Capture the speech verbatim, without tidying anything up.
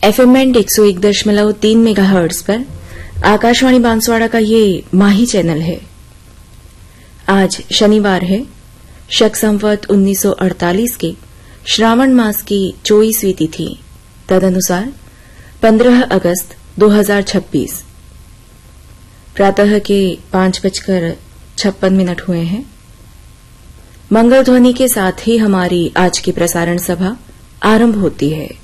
FM band एक सौ एक दशमलव तीन मेगाहर्ट्ज पर आकाशवाणी बांसवाड़ा का ये माही चैनल है। आज शनिवार है, शक संवत उन्नीस सौ अड़तालीस के श्रावण मास की चौबीसवीं तिथि, तदनुसार पंद्रह अगस्त दो हजार छब्बीस। प्रातः के पांच बजकर छप्पन मिनट हुए हैं। मंगल ध्वनि के साथ ही हमारी आज की प्रसारण सभा आरंभ होती है।